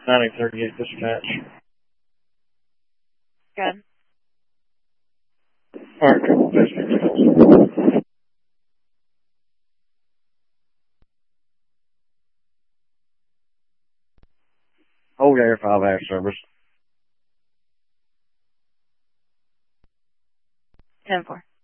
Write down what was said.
9038 dispatch. Good. All right, cool. Thanks. Hold Air 5 Air service. 10-4.